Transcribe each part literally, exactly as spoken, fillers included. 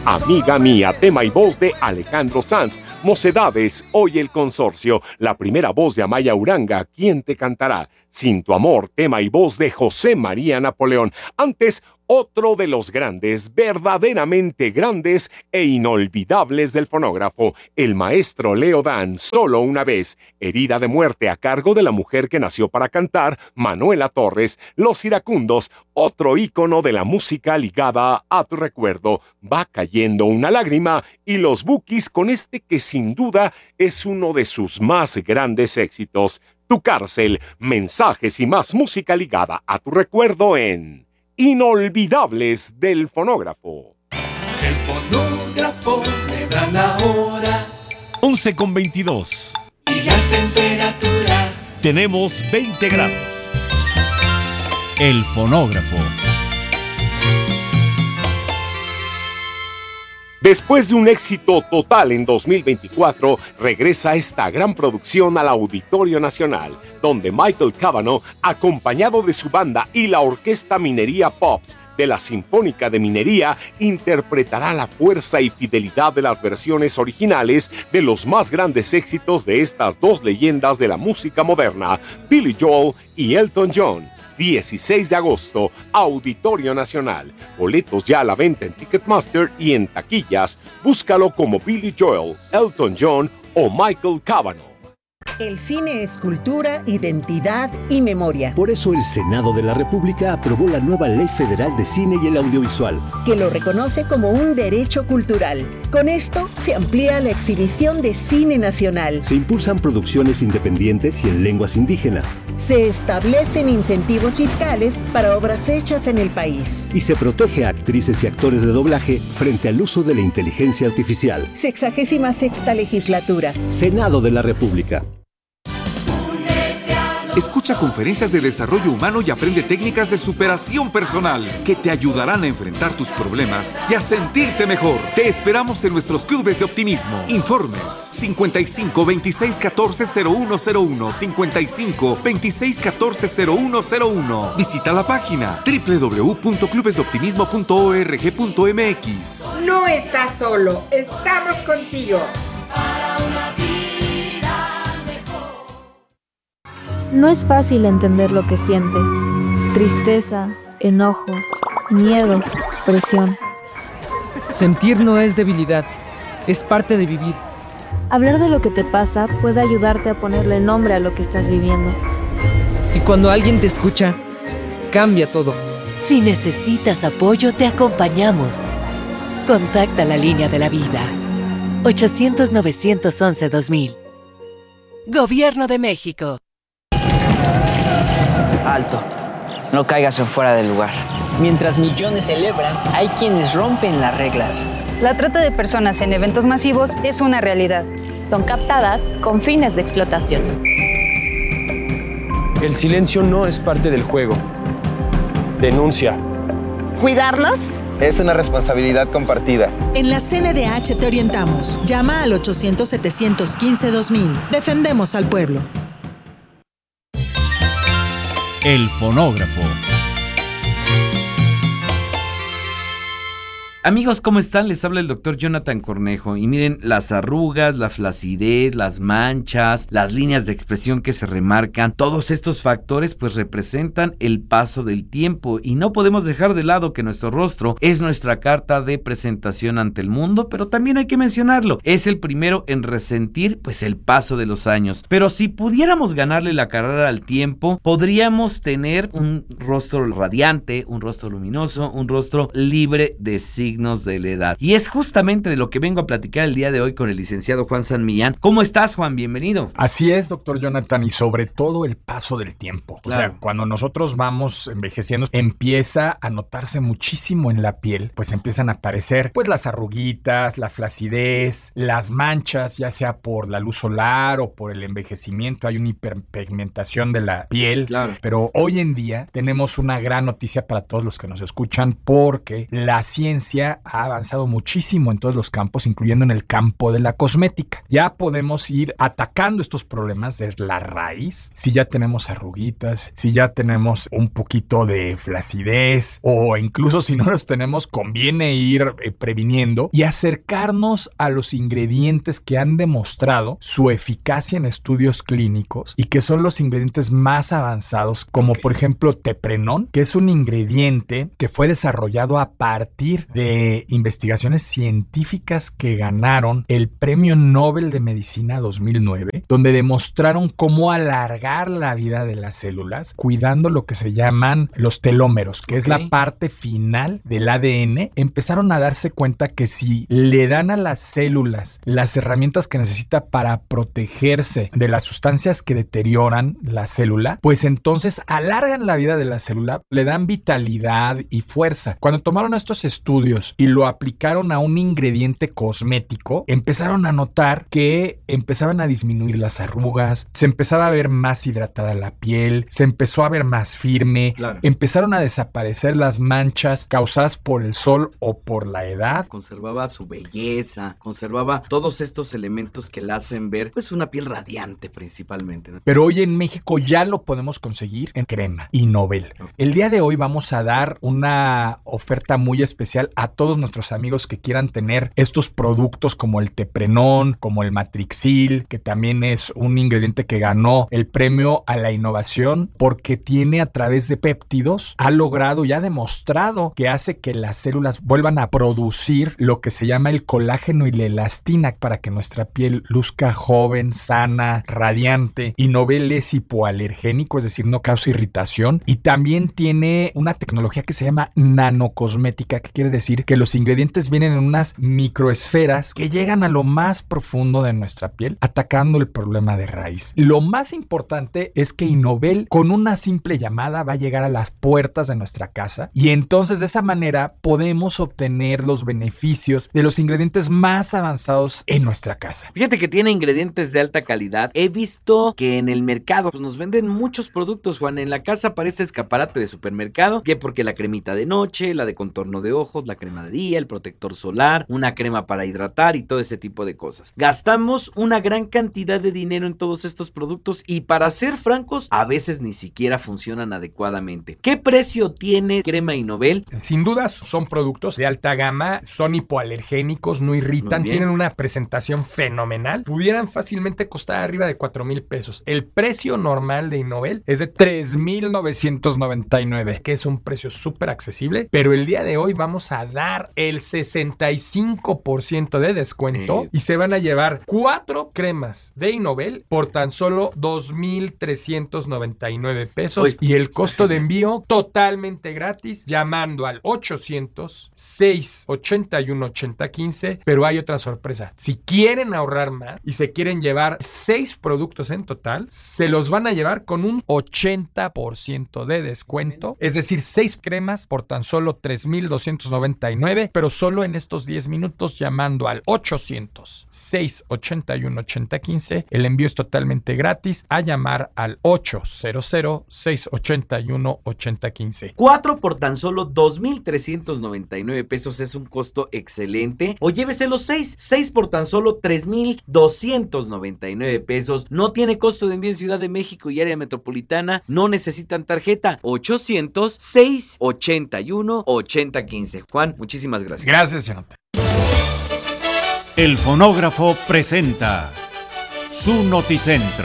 Amiga Mía, tema y voz de Alejandro Sanz. Mocedades, hoy el consorcio. La primera voz de Amaya Uranga, ¿quién te cantará? Sin tu amor, tema y voz de José María Napoleón. Antes, otro de los grandes, verdaderamente grandes e inolvidables del fonógrafo, el maestro Leo Dan, Solo una vez. Herida de muerte a cargo de la mujer que nació para cantar, Manuela Torres. Los Iracundos, otro ícono de la música ligada a tu recuerdo. Va cayendo una lágrima, y los Bukis con este que sin duda es uno de sus más grandes éxitos. Tu cárcel, mensajes y más música ligada a tu recuerdo en Inolvidables del fonógrafo. El fonógrafo me da la hora. once con veintidós. Y la temperatura. Tenemos veinte grados. El fonógrafo. Después de un éxito total en dos mil veinticuatro, regresa esta gran producción al Auditorio Nacional, donde Michael Cavanaugh, acompañado de su banda y la Orquesta Minería Pops de la Sinfónica de Minería, interpretará la fuerza y fidelidad de las versiones originales de los más grandes éxitos de estas dos leyendas de la música moderna, Billy Joel y Elton John. dieciséis de agosto, Auditorio Nacional. Boletos ya a la venta en Ticketmaster y en taquillas. Búscalo como Billy Joel, Elton John o Michael Cavanaugh. El cine es cultura, identidad y memoria. Por eso el Senado de la República aprobó la nueva Ley Federal de Cine y el Audiovisual, que lo reconoce como un derecho cultural. Con esto se amplía la exhibición de cine nacional. Se impulsan producciones independientes y en lenguas indígenas. Se establecen incentivos fiscales para obras hechas en el país. Y se protege a actrices y actores de doblaje frente al uso de la inteligencia artificial. Sexagésima sexta legislatura. Senado de la República. Escucha conferencias de desarrollo humano y aprende técnicas de superación personal que te ayudarán a enfrentar tus problemas y a sentirte mejor. Te esperamos en nuestros clubes de optimismo. Informes cincuenta y cinco, veintiséis, catorce, cero uno cero uno, cincuenta y cinco, veintiséis, catorce, cero uno cero uno. Visita la página doble u doble u doble u punto clubes de optimismo punto org punto m x. No estás solo, estamos contigo. No es fácil entender lo que sientes. Tristeza, enojo, miedo, presión. Sentir no es debilidad, es parte de vivir. Hablar de lo que te pasa puede ayudarte a ponerle nombre a lo que estás viviendo. Y cuando alguien te escucha, cambia todo. Si necesitas apoyo, te acompañamos. Contacta la línea de la vida. ochocientos, novecientos once, dos mil. Gobierno de México. Alto, no caigas en fuera del lugar. Mientras millones celebran, hay quienes rompen las reglas. La trata de personas en eventos masivos es una realidad. Son captadas con fines de explotación. El silencio no es parte del juego. Denuncia. ¿Cuidarnos? Es una responsabilidad compartida. En la C N D H te orientamos. Llama al ochocientos, setecientos quince, dos mil. Defendemos al pueblo. El fonógrafo. Amigos, ¿cómo están? Les habla el doctor Jonathan Cornejo. Y miren, las arrugas, la flacidez, las manchas, las líneas de expresión que se remarcan, todos estos factores pues representan el paso del tiempo. Y no podemos dejar de lado que nuestro rostro es nuestra carta de presentación ante el mundo, pero también hay que mencionarlo, es el primero en resentir pues el paso de los años. Pero si pudiéramos ganarle la carrera al tiempo, podríamos tener un rostro radiante, un rostro luminoso, un rostro libre de signos de la edad. Y es justamente de lo que vengo a platicar el día de hoy con el licenciado Juan San Millán. ¿Cómo estás, Juan? Bienvenido. Así es, doctor Jonathan, y sobre todo el paso del tiempo. Claro. O sea, cuando nosotros vamos envejeciendo, empieza a notarse muchísimo en la piel, pues empiezan a aparecer pues las arruguitas, la flacidez, las manchas, ya sea por la luz solar o por el envejecimiento, hay una hiperpigmentación de la piel. Claro. Pero hoy en día tenemos una gran noticia para todos los que nos escuchan, porque la ciencia ciencia ha avanzado muchísimo en todos los campos, incluyendo en el campo de la cosmética. Ya podemos ir atacando estos problemas de la raíz. Si ya tenemos arruguitas, si ya tenemos un poquito de flacidez, o incluso si no los tenemos, conviene ir eh, previniendo y acercarnos a los ingredientes que han demostrado su eficacia en estudios clínicos y que son los ingredientes más avanzados, como por ejemplo Teprenón, que es un ingrediente que fue desarrollado a partir de investigaciones científicas que ganaron el Premio Nobel de Medicina dos mil nueve, donde demostraron cómo alargar la vida de las células cuidando lo que se llaman los telómeros, que okay. es la parte final del A D N. Empezaron a darse cuenta que si le dan a las células las herramientas que necesita para protegerse de las sustancias que deterioran la célula, pues entonces alargan la vida de la célula, le dan vitalidad y fuerza. Cuando tomaron estos estudios y lo aplicaron a un ingrediente cosmético, empezaron a notar que empezaban a disminuir las arrugas, se empezaba a ver más hidratada la piel, se empezó a ver más firme, claro. empezaron a desaparecer las manchas causadas por el sol o por la edad. Conservaba su belleza, conservaba todos estos elementos que la hacen ver pues una piel radiante principalmente, ¿no? Pero hoy en México ya lo podemos conseguir en crema Innovel. Okay. El día de hoy vamos a dar una oferta muy especial a todos nuestros amigos que quieran tener estos productos como el Teprenón, como el Matrixil, que también es un ingrediente que ganó el premio a la innovación porque tiene a través de péptidos, ha logrado y ha demostrado que hace que las células vuelvan a producir lo que se llama el colágeno y la elastina para que nuestra piel luzca joven, sana, radiante. Innovel es hipoalergénico, es decir, no causa irritación, y también tiene una tecnología que se llama nanocosmética, que quiere decir que los ingredientes vienen en unas microesferas que llegan a lo más profundo de nuestra piel, atacando el problema de raíz. Lo más importante es que Innovel, con una simple llamada, va a llegar a las puertas de nuestra casa y entonces de esa manera podemos obtener los beneficios de los ingredientes más avanzados en nuestra casa. Fíjate que tiene ingredientes de alta calidad. He visto que en el mercado pues, nos venden muchos productos, Juan. En la casa parece escaparate de supermercado, que porque la cremita de noche, la de contorno de ojos, la crema de día, el protector solar, una crema para hidratar y todo ese tipo de cosas. Gastamos una gran cantidad de dinero en todos estos productos y, para ser francos, a veces ni siquiera funcionan adecuadamente. ¿Qué precio tiene crema Innovel? Sin dudas son productos de alta gama, son hipoalergénicos, no irritan, tienen una presentación fenomenal. Pudieran fácilmente costar arriba de cuatro mil pesos. El precio normal de Innovel es de tres mil novecientos noventa y nueve, que es un precio súper accesible, pero el día de hoy vamos a dar el sesenta y cinco por ciento de descuento eh. y se van a llevar cuatro cremas de Innovel por tan solo dos mil trescientos noventa y nueve pesos pues, y el costo de envío totalmente gratis llamando al ochocientos, seis ochenta y uno, ochenta quince, pero hay otra sorpresa. Si quieren ahorrar más y se quieren llevar seis productos en total, se los van a llevar con un ochenta por ciento de descuento, es decir, seis cremas por tan solo tres mil doscientos noventa y nueve, pero solo en estos diez minutos llamando al ochocientos, seis ochenta y uno, ochenta quince. El envío es totalmente gratis a llamar al ochocientos, seis ochenta y uno, ochenta quince. cuatro por tan solo dos mil trescientos noventa y nueve pesos es un costo excelente. O llévese los seis, seis por tan solo tres mil doscientos noventa y nueve pesos. No tiene costo de envío en Ciudad de México y área metropolitana. No necesitan tarjeta. ochocientos, seis ochenta y uno, ochenta quince. Juan, muchísimas gracias. Gracias, Jonathan. El Fonógrafo presenta su Noticentro.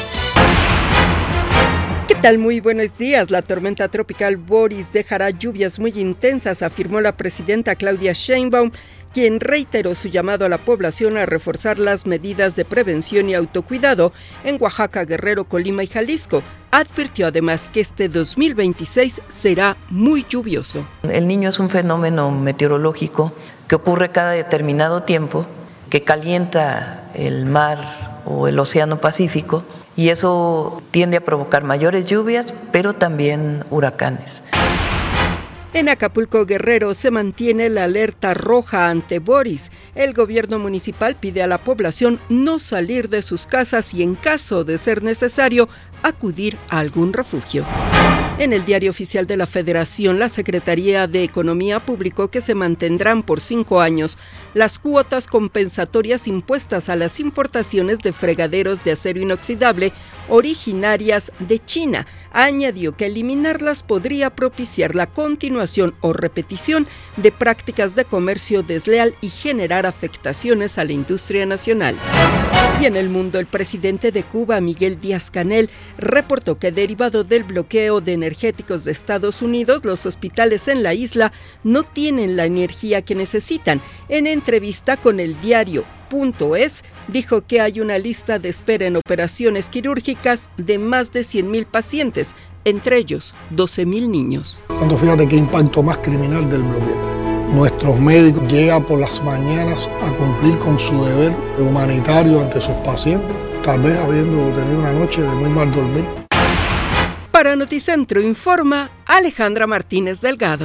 ¿Qué tal? Muy buenos días. La tormenta tropical Boris dejará lluvias muy intensas, afirmó la presidenta Claudia Sheinbaum, quien reiteró su llamado a la población a reforzar las medidas de prevención y autocuidado en Oaxaca, Guerrero, Colima y Jalisco. Advirtió además que este dos mil veintiséis será muy lluvioso. El Niño es un fenómeno meteorológico que ocurre cada determinado tiempo, que calienta el mar o el océano Pacífico, y eso tiende a provocar mayores lluvias, pero también huracanes. En Acapulco, Guerrero, se mantiene la alerta roja ante Boris. El gobierno municipal pide a la población no salir de sus casas y, en caso de ser necesario, acudir a algún refugio. En el Diario Oficial de la Federación, la Secretaría de Economía publicó que se mantendrán por cinco años las cuotas compensatorias impuestas a las importaciones de fregaderos de acero inoxidable originarias de China. Añadió que eliminarlas podría propiciar la continuación o repetición de prácticas de comercio desleal y generar afectaciones a la industria nacional. Y en el mundo, el presidente de Cuba, Miguel Díaz-Canel, reportó que derivado del bloqueo de energéticos de Estados Unidos, los hospitales en la isla no tienen la energía que necesitan. En entrevista con el diario Punto Es, dijo que hay una lista de espera en operaciones quirúrgicas de más de cien mil pacientes, entre ellos doce mil niños. Tanto fíjate qué impacto más criminal del bloqueo. Nuestros médicos llegan por las mañanas a cumplir con su deber humanitario ante sus pacientes, tal vez habiendo tenido una noche de muy mal dormir. Para Noticentro informa Alejandra Martínez Delgado.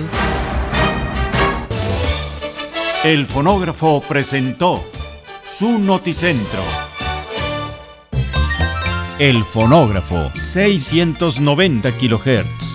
El fonógrafo presentó su Noticentro. El fonógrafo, seiscientos noventa kilohertz.